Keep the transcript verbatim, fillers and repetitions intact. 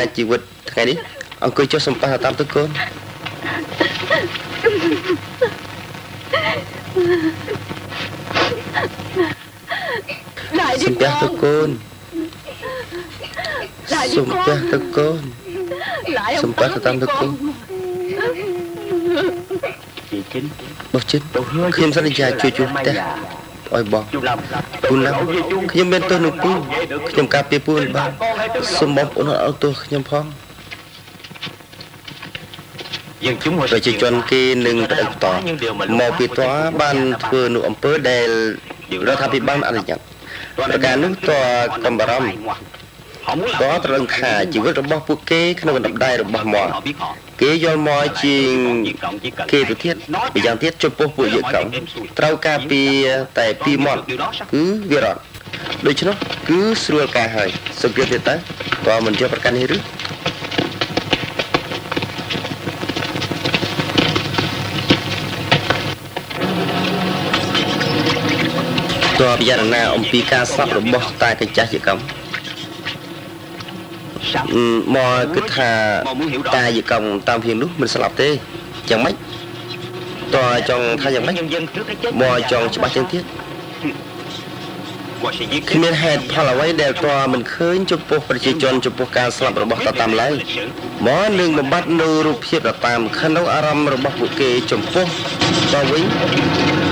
ជីវិតថ្ងៃនេះអង្គុយចុះសំពះតាមទៅកូនសំពះទៅកូនសំពះទៅកូនសំពះទៅតាមទៅកូនបោះជិនខ្ញុំសន្យាជួយជួបផ្ទះឲ្យបងពូណាំខ្ញុំមានទោសនឹងពូខ្ញុំការពារពូបានសូមបងប្អូនអត់ទោសខ្ញុំផងយើងជុំប្រជាជនគេនឹងប្តឹងបន្តមកពីតើបានធ្វើនូវអំពើដែលរដ្ឋាភិបាលអនុញ្ញាតប្រការនោះតើកំបារម្ភក៏ត្រូវដឹងថាជីវិតរបស់ពួកគេក្នុងដំណើររបស់មកគេយល់មកជាងគេទៅទៀតម្យ៉ាងទៀតចំពោះពួកយើងកំត្រូវការពីតែពីមាត់គឺវារត់ដូច្នោះគឺស្រួលការហើយសង្កេតទៀតតើក៏មិនជាប្រកាន់នេះឬតើពិចារណាអំពីការស្លាប់របស់តាកញ្ចាស់ជាកំមកគិតថាតាយកំតាមភៀងនោះមិនស្លាប់ទេយ៉ាងម៉េចតើចង់ថាយ៉ាងម៉េចមកចង់ច្បាស់ជាងទៀតគ្មានហេតុផលអ្វីដែលតើមិនឃើញចំពោះប្រជាជនចំពោះការស្លាប់របស់តាតាមឡើយមកនឹងបំបត្តិនៅរូបភាពតាតាមក្នុងអារម្មណ៍របស់ពួកគេចំពោះតើវិញ